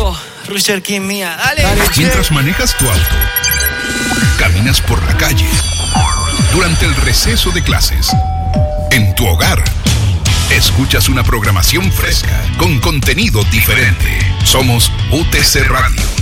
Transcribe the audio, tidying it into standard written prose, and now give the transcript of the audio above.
amigo Roger King mía. Dale. Mientras manejas tu auto, caminas por la calle, durante el receso de clases, en tu hogar, escuchas una programación fresca con contenido diferente. Somos UTC Radio.